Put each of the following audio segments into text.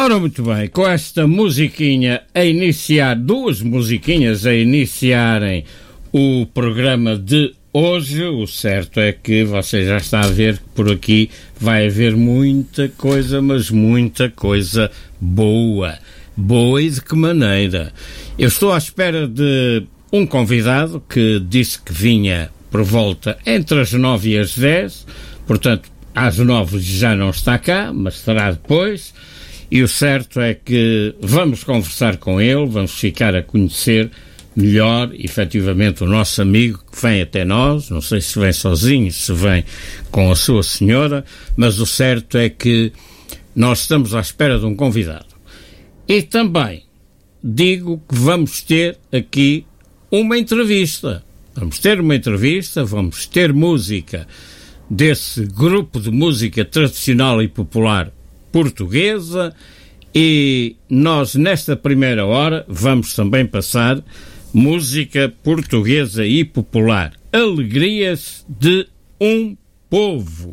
Ora, muito bem, com esta musiquinha a iniciar, duas musiquinhas a iniciarem o programa de hoje, o certo é que você já está a ver que por aqui vai haver muita coisa, mas muita coisa boa. Boa e de que maneira? Eu estou à espera de um convidado que disse que vinha por volta entre as 9 e as 10, portanto, às 9 já não está cá, mas estará depois. E o certo é que vamos conversar com ele, vamos ficar a conhecer melhor, efetivamente, o nosso amigo que vem até nós. Não sei se vem sozinho, se vem com a sua senhora, mas o certo é que nós estamos à espera de um convidado. E também digo que vamos ter aqui uma entrevista. Vamos ter uma entrevista, vamos ter música desse grupo de música tradicional e popular portuguesa, e nós nesta primeira hora vamos também passar música portuguesa e popular, Alegrias de um Povo.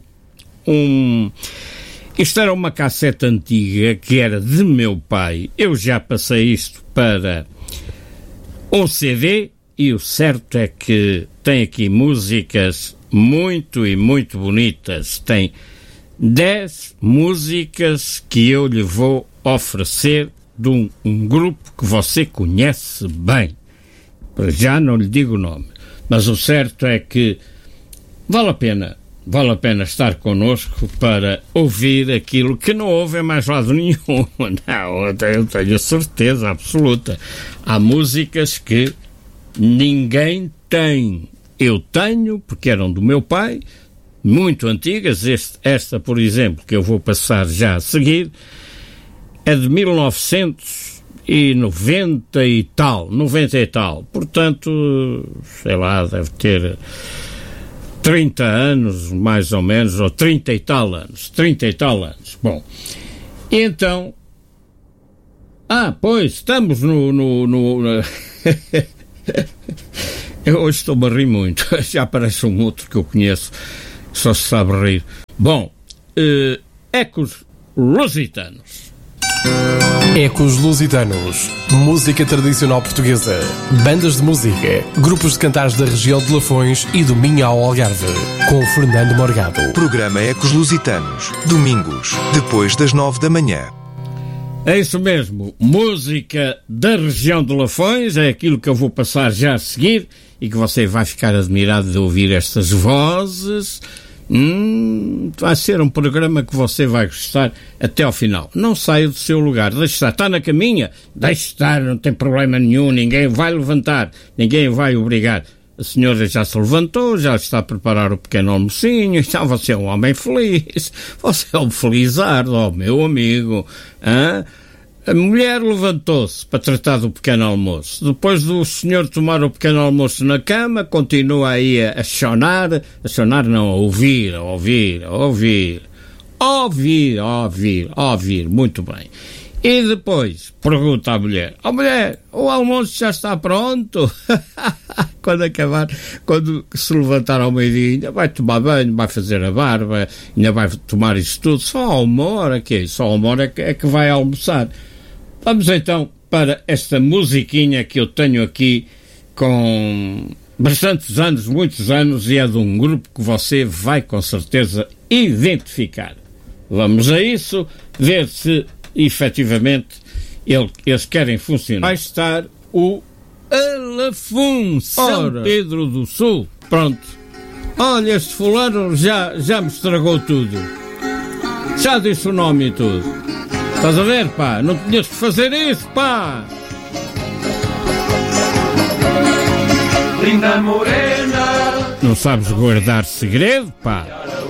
Isto era uma cassete antiga que era de meu pai. Eu já passei isto para um CD e o certo é que tem aqui músicas muito e muito bonitas. Tem 10 músicas que eu lhe vou oferecer de um grupo que você conhece bem. Para já não lhe digo o nome, mas o certo é que vale a pena estar connosco para ouvir aquilo que não houve em mais lado nenhum. Não, eu tenho certeza absoluta. Há músicas que ninguém tem. Eu tenho, porque eram do meu pai, muito antigas. Esta, por exemplo, que eu vou passar já a seguir, é de 1990 e tal, 90 e tal. Portanto, sei lá, deve ter 30 anos, mais ou menos, ou 30 e tal anos. Bom, então... pois, estamos no... Eu hoje estou-me a rir muito. Já parece um outro que eu conheço, só se sabe rir. Bom, Ecos Lusitanos. Ecos Lusitanos, música tradicional portuguesa, bandas de música, grupos de cantares da região de Lafões e do Minho ao Algarve, com Fernando Morgado. Programa Ecos Lusitanos, domingos, depois das 9 da manhã. É isso mesmo, música da região de Lafões, é aquilo que eu vou passar já a seguir e que você vai ficar admirado de ouvir estas vozes. Vai ser um programa que você vai gostar até ao final. Não saia do seu lugar, deixe estar. Está na caminha? Deixe estar, não tem problema nenhum, ninguém vai levantar, ninguém vai obrigar. A senhora já se levantou, já está a preparar o pequeno almocinho, então você é um homem feliz, você é um felizardo, meu amigo. A mulher levantou-se para tratar do pequeno almoço. Depois do senhor tomar o pequeno almoço na cama, continua aí a chonar não, a ouvir, muito bem. E depois pergunta à mulher: mulher, o almoço já está pronto? Quando se levantar ao meio-dia, ainda vai tomar banho, vai fazer a barba, ainda vai tomar isso tudo, só a uma hora, só a uma hora é que vai almoçar. Vamos então para esta musiquinha que eu tenho aqui com bastantes anos, muitos anos, e é de um grupo que você vai com certeza identificar. Vamos a isso, ver se efetivamente eles querem funcionar. Vai estar o Alafum, São Pedro do Sul. Pronto. Olha, este fulano já me estragou tudo. Já disse o nome e tudo. Estás a ver, pá? Não tinhas que fazer isso, pá! Linda morena. Não sabes guardar segredo, pá?